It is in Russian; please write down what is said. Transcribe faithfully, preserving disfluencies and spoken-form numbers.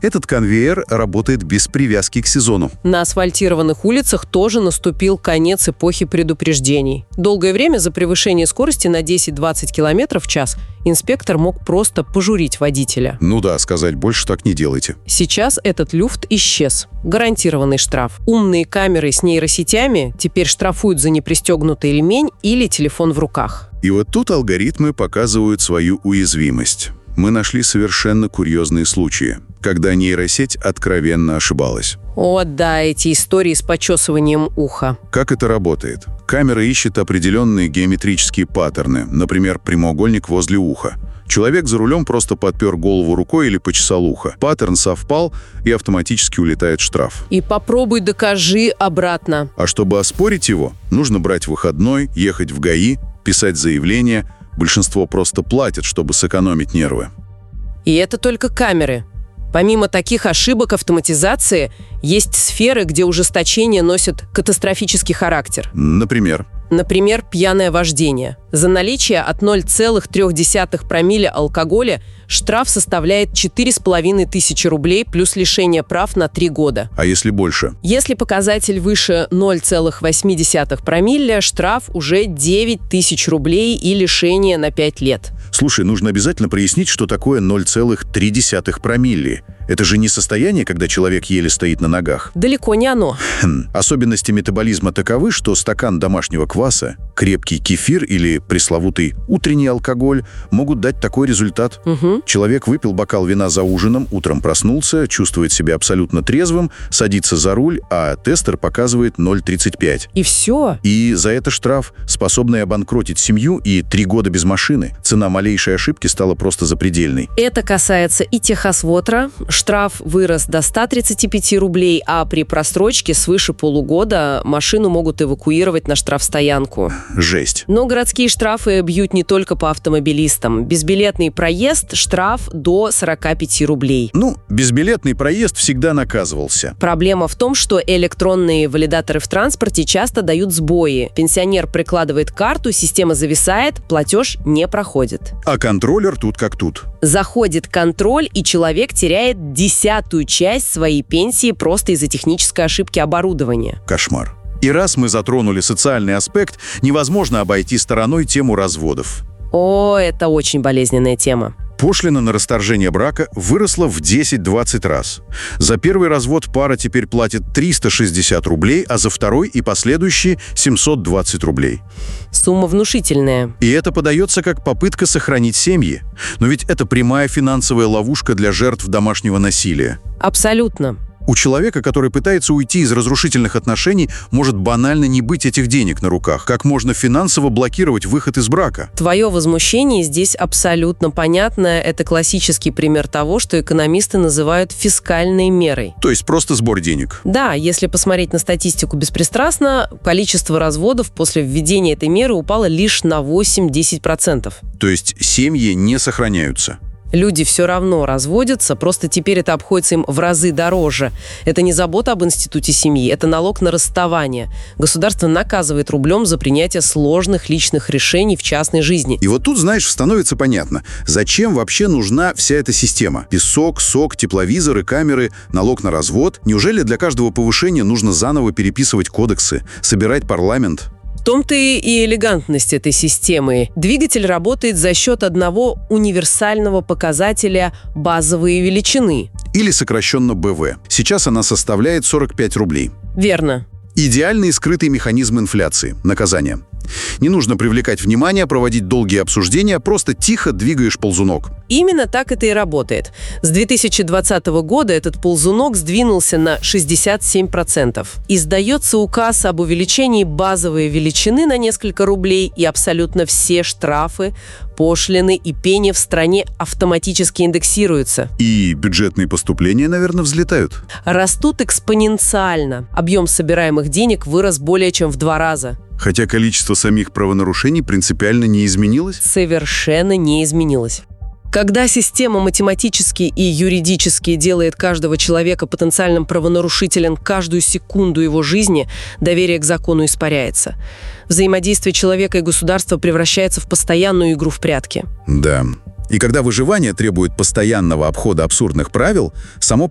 Этот конвейер работает без привязки к сезону. На асфальтированных улицах тоже наступил конец эпохи предупреждений. Долгое время за превышение скорости на десять-двадцать километров в час инспектор мог просто пожурить водителя. Ну да, сказать больше так не делайте. Сейчас этот люфт исчез. Гарантированный штраф. Умные камеры с нейросетями теперь штрафуют за непристегнутый ремень или телефон в руках. И вот тут алгоритмы показывают свою уязвимость. Мы нашли совершенно курьезные случаи, когда нейросеть откровенно ошибалась. О, да, эти истории с почесыванием уха. Как это работает? Камера ищет определенные геометрические паттерны, например, прямоугольник возле уха. Человек за рулем просто подпер голову рукой или почесал ухо. Паттерн совпал, и автоматически улетает штраф. И попробуй докажи обратно. А чтобы оспорить его, нужно брать выходной, ехать в ГАИ, писать заявление. Большинство просто платят, чтобы сэкономить нервы. И это только камеры. Помимо таких ошибок автоматизации, есть сферы, где ужесточения носят катастрофический характер. Например? Например, пьяное вождение. За наличие от ноль целых три десятых промилле алкоголя штраф составляет четыре с половиной тысячи рублей плюс лишение прав на три года. А если больше? Если показатель выше ноль целых восемь десятых промилле, штраф уже девять тысяч рублей и лишение на пять лет. Слушай, нужно обязательно прояснить, что такое ноль целых три десятых промилле. Это же не состояние, когда человек еле стоит на ногах. Далеко не оно. Хм. Особенности метаболизма таковы, что стакан домашнего кваса, крепкий кефир или пресловутый утренний алкоголь могут дать такой результат. Угу. Человек выпил бокал вина за ужином, утром проснулся, чувствует себя абсолютно трезвым, садится за руль, а тестер показывает ноль целых тридцать пять. И все. И за это штраф, способный обанкротить семью и три года без машины. Цена малейшей ошибки стала просто запредельной. Это касается и техосмотра. Штраф вырос до ста тридцати пяти рублей, а при просрочке свыше полугода машину могут эвакуировать на штрафстоянку. Жесть. Но городские штрафы бьют не только по автомобилистам. Безбилетный проезд – штраф до сорока пяти рублей. Ну, безбилетный проезд всегда наказывался. Проблема в том, что электронные валидаторы в транспорте часто дают сбои. Пенсионер прикладывает карту, система зависает, платеж не проходит. А контроллер тут как тут. Заходит контроль, и человек теряет десятую часть своей пенсии просто из-за технической ошибки оборудования. Кошмар. И раз мы затронули социальный аспект, невозможно обойти стороной тему разводов. О, это очень болезненная тема. Пошлина на расторжение брака выросла в десять-двадцать раз. За первый развод пара теперь платит триста шестьдесят рублей, а за второй и последующие семьсот двадцать рублей. Сумма внушительная. И это подается как попытка сохранить семьи. Но ведь это прямая финансовая ловушка для жертв домашнего насилия. Абсолютно. У человека, который пытается уйти из разрушительных отношений, может банально не быть этих денег на руках. Как можно финансово блокировать выход из брака? Твое возмущение здесь абсолютно понятно. Это классический пример того, что экономисты называют фискальной мерой. То есть просто сбор денег. Да, если посмотреть на статистику беспристрастно, количество разводов после введения этой меры упало лишь на восемь-десять процентов. То есть семьи не сохраняются. Люди все равно разводятся, просто теперь это обходится им в разы дороже. Это не забота об институте семьи, это налог на расставание. Государство наказывает рублем за принятие сложных личных решений в частной жизни. И вот тут, знаешь, становится понятно, зачем вообще нужна вся эта система. Песок, сок, тепловизоры, камеры, налог на развод. Неужели для каждого повышения нужно заново переписывать кодексы, собирать парламент? В том-то и элегантность этой системы. Двигатель работает за счет одного универсального показателя базовой величины. Или сокращенно бэ вэ. Сейчас она составляет сорок пять рублей. Верно. Идеальный скрытый механизм инфляции, наказания. Не нужно привлекать внимание, проводить долгие обсуждения, просто тихо двигаешь ползунок. Именно так это и работает. С две тысячи двадцатого года этот ползунок сдвинулся на шестьдесят семь процентов. Издается указ об увеличении базовой величины на несколько рублей, и абсолютно все штрафы, пошлины и пени в стране автоматически индексируются. И бюджетные поступления, наверное, взлетают. Растут экспоненциально. Объем собираемых денег вырос более чем в два раза. Хотя количество самих правонарушений принципиально не изменилось? Совершенно не изменилось. Когда система математически и юридически делает каждого человека потенциальным правонарушителем каждую секунду его жизни, доверие к закону испаряется. Взаимодействие человека и государства превращается в постоянную игру в прятки. Да. И когда выживание требует постоянного обхода абсурдных правил, само